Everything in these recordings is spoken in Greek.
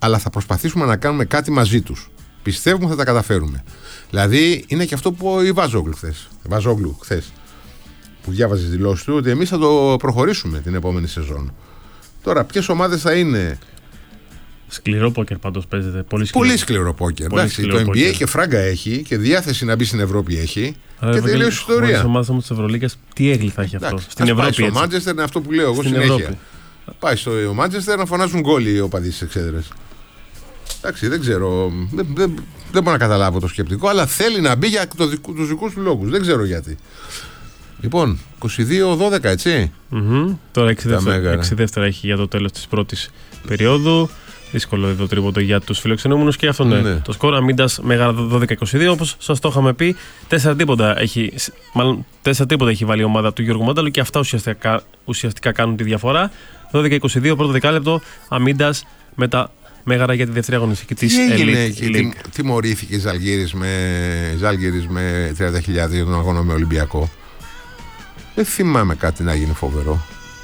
αλλά θα προσπαθήσουμε να κάνουμε κάτι μαζί τους. Πιστεύουμε θα τα καταφέρουμε. Δηλαδή είναι και αυτό που ο Βαζόγλου χθες, που διάβαζε τις δηλώσεις του, ότι εμείς θα το προχωρήσουμε την επόμενη σεζόν. Τώρα, ποιες ομάδες θα είναι? Σκληρό πόκερ πάντως παίζεται. Πολύ σκληρό πόκερ. Εντάξει, το NBA πόκερ. Και φράγκα έχει και διάθεση να μπει στην Ευρώπη έχει. Άρα, και τελείωσε η ιστορία. Χωρίς ομάδες όμως της Ευρωλίγκας, τι έγκλη θα έχει αυτό? Στην Ευρώπη. Πάει στο Μάντσεστερ, είναι αυτό που λέω εγώ συνέχεια. Ευρώπη. Πάει στο Μάντσεστερ να φωνάζουν γκόλ οι οπαδοί στις εξέδρες. Εντάξει, δεν ξέρω. Δεν μπορώ να καταλάβω το σκεπτικό, αλλά θέλει να μπει για τους δικούς του λόγους. Δεν ξέρω γιατί. Λοιπόν, 22-12, έτσι. Τώρα 6 δεύτερα έχει για το τέλος της πρώτης περίοδου. Δύσκολο εδώ τρίποντο για τους φιλοξενούμενους και αυτό ναι. Το σκορ αμύντας Μέγαρα 12-22, όπως σας το είχαμε πει. 4 τρίποτα έχει βάλει η ομάδα του Γιώργου Μάνταλου και αυτά ουσιαστικά κάνουν τη διαφορά. 12-22, πρώτο δεκάλεπτο αμύντας με τα Μέγαρα για τη δεύτερη αγωνιστική της Elite League. Τιμωρήθηκε η Ζάλγκιρις με 30.000 για τον αγώνα με Ολυμπιακό. Δεν θυμάμαι κάτι να γίνει φοβερό.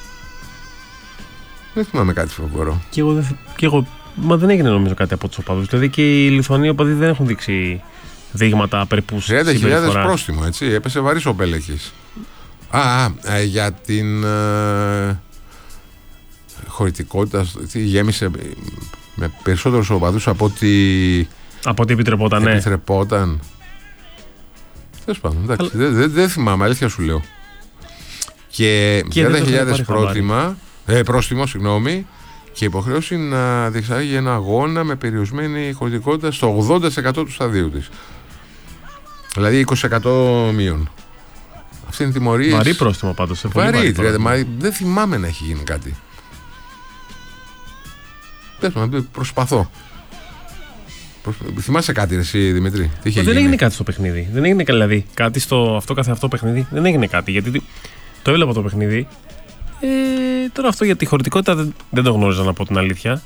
Και εγώ, μα δεν έγινε νομίζω κάτι από τους οπαδούς. Δηλαδή και οι Λιθουανοί οπαδοί δεν έχουν δείξει δείγματα περίπου 30.000 πρόστιμο, έτσι. Έπεσε βαρύς ο Μπέλεκης. Για την χωρητικότητα, γέμισε με περισσότερους οπαδούς από ό,τι επιτρεπόταν. Τέλος πάντων, εντάξει. Δεν θυμάμαι, αλήθεια σου λέω. Και 30.000 πρόστιμο, συγγνώμη, και υποχρέωση να διεξάγει ένα αγώνα με περιορισμένη χωρητικότητα στο 80% του σταδίου της. Δηλαδή 20% μείον. Αυτή είναι η τιμωρία. Βαρύ πρόστιμο πάντως. Βαρύ, δεν θυμάμαι να έχει γίνει κάτι. Προσπαθώ. Θυμάσαι κάτι εσύ, Δημήτρη? Δεν έγινε κάτι στο παιχνίδι. Δεν έγινε δηλαδή κάτι στο αυτό καθεαυτό παιχνίδι. Δεν έγινε κάτι, γιατί το έβλεπα το παιχνίδι. Τώρα αυτό για τη χωρητικότητα δεν το γνώριζα, να πω την αλήθεια.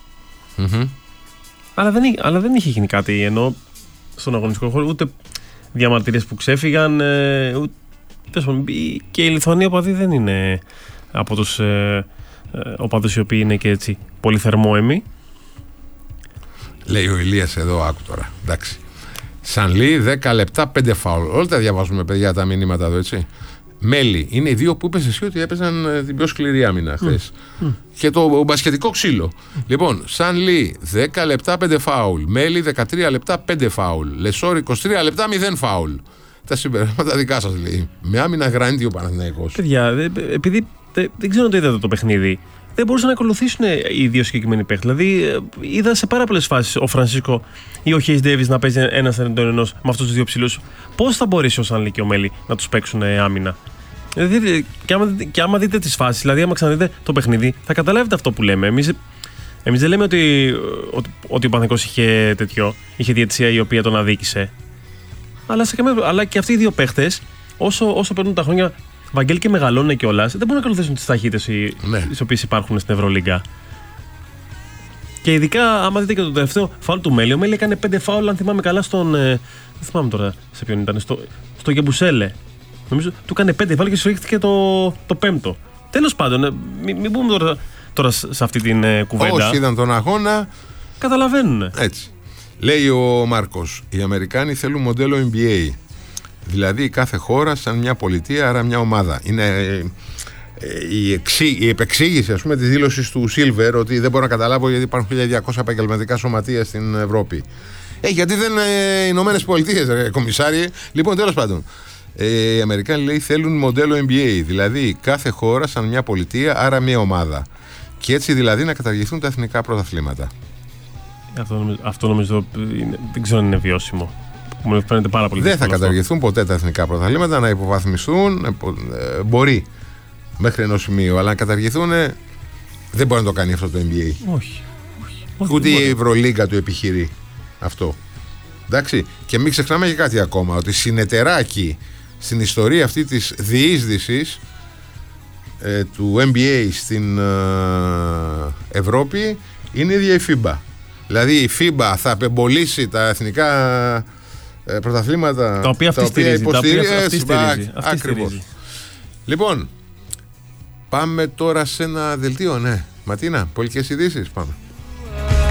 Αλλά δεν είχε γίνει κάτι, ενώ στον αγωνιστικό χώρο ούτε διαμαρτυρίες που ξέφυγαν, και οι Λιθουανοί οπαδοί δεν είναι από τους οπαδούς οι οποίοι είναι και έτσι πολύ θερμόαιμοι. Λέει ο Ηλίας εδώ, άκου τώρα, εντάξει. Σανλή 10 λεπτά 5 φάουλ. Όλα τα διαβάζουμε, παιδιά, τα μηνύματα εδώ, έτσι. Μέλη, είναι οι δύο που είπες εσύ ότι έπαιζαν την πιο σκληρή άμυνα χθες. Και το μπασκετικό ξύλο. Λοιπόν, Σανλή 10 λεπτά 5 φάουλ. Μέλη 13 λεπτά 5 φάουλ. Λεσόρ 23 λεπτά 0 φάουλ. Τα συμπεράσματα δικά σας, λέει. Με άμυνα γρανίτη ο Παναθηναϊκός. Παιδιά, επειδή δεν ξέρω αν το είδατε το παιχνίδι, δεν μπορούσαν να ακολουθήσουν οι δύο συγκεκριμένοι παίχτες. Δηλαδή, είδα σε πάρα πολλές φάσεις ο Φρανσίσκο ή ο Χέις Ντέιβις να παίζει ένας εναντίον ενός με αυτούς τους δύο ψηλούς. Πώς θα μπορέσει ο Σανλή και ο Μέλη να τους παίξουν άμυνα? Δηλαδή, και άμα δείτε τις φάσεις, δηλαδή, άμα ξαναδείτε το παιχνίδι, θα καταλάβετε αυτό που λέμε. Εμείς δεν λέμε ότι ο Παναθηναϊκός είχε διαιτησία η οποία τον αδίκησε. Αλλά και αυτοί οι δύο παίχτες, όσο παίρνουν τα χρόνια, Βαγγέλη, και μεγαλώνουν κιόλας, δεν μπορούν να ακολουθήσουν τις ταχύτητες τις οποίες υπάρχουν στην Ευρωλίγκα. Και ειδικά, άμα δείτε και το τελευταίο φάουλ του Μέλη, ο Μέλη έκανε 5 φάουλ, αν θυμάμαι καλά, δεν θυμάμαι τώρα σε ποιον ήταν, στο Γεμπουσέλε. Νομίζω του έκανε 5 φάουλ και σφίχτηκε το πέμπτο. Τέλος πάντων, μην πούμε τώρα σε αυτή την κουβέντα. Όσοι είδαν τον αγώνα, καταλαβαίνουν. Έτσι. Λέει ο Μάρκος, οι Αμερικάνοι θέλουν μοντέλο NBA. Δηλαδή κάθε χώρα σαν μια πολιτεία, άρα μια ομάδα. Είναι η επεξήγηση, ας πούμε, της δήλωσης του Σίλβερ, ότι δεν μπορώ να καταλάβω γιατί υπάρχουν 1.200 επαγγελματικά σωματεία στην Ευρώπη. Γιατί δεν είναι Ηνωμένες Πολιτείες, κομισάριε. Λοιπόν, τέλος πάντων, οι Αμερικάνοι, λέει, θέλουν μοντέλο NBA. Δηλαδή κάθε χώρα σαν μια πολιτεία, άρα μια ομάδα. Και έτσι δηλαδή να καταργηθούν τα εθνικά πρωταθλήματα. Αυτό νομίζω δεν ξέρω αν είναι βιώσιμο. Μου φαίνεται πάρα πολύ δύσκολο. Δεν θα καταργηθούν ποτέ τα εθνικά πρωταθλήματα, να υποβαθμιστούν. Μπορεί μέχρι ενός σημείου, αλλά να καταργηθούν δεν μπορεί να το κάνει αυτό το NBA. Όχι. Ούτε η Ευρωλίγκα το επιχειρεί αυτό. Εντάξει. Και μην ξεχνάμε και κάτι ακόμα, ότι συνεταιράκι στην ιστορία αυτή της διείσδυσης του NBA στην Ευρώπη είναι η ίδια η FIBA. Δηλαδή η FIBA θα απεμπολίσει τα εθνικά πρωταθλήματα τα οποία αυτή στηρίζει. Ακριβώς. Λοιπόν, πάμε τώρα σε ένα δελτίο, ναι. Ματίνα, πολιτικές ειδήσεις, πάμε.